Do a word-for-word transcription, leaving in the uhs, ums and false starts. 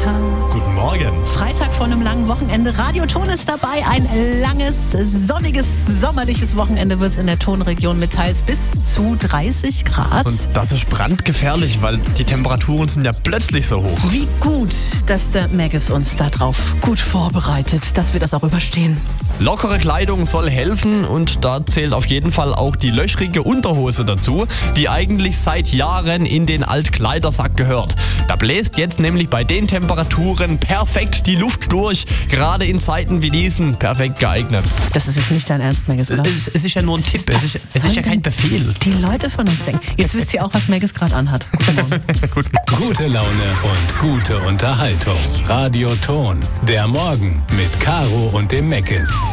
Tag. Guten Morgen. Freitag vor einem langen Wochenende. Radio Ton ist dabei. Ein langes, sonniges, sommerliches Wochenende wird es in der Tonregion mit teils bis zu dreißig Grad. Und das ist brandgefährlich, weil die Temperaturen sind ja plötzlich so hoch. Wie gut, dass der Maggis uns darauf gut vorbereitet, dass wir das auch überstehen. Lockere Kleidung soll helfen und da zählt auf jeden Fall auch die löchrige Unterhose dazu, die eigentlich seit Jahren in den Altkleidersack gehört. Da bläst jetzt nämlich bei den Temperaturen perfekt die Luft durch, gerade in Zeiten wie diesen perfekt geeignet. Das ist jetzt nicht dein Ernst, Maggis, oder? Es, es ist ja nur ein Tipp, es ist, es ist ja kein Befehl. Die Leute von uns denken. Jetzt wisst ihr auch, was Maggis gerade anhat. Guten Morgen. Guten. Gute Laune und gute Unterhaltung. Radio Ton, der Morgen mit Caro und dem Maggis.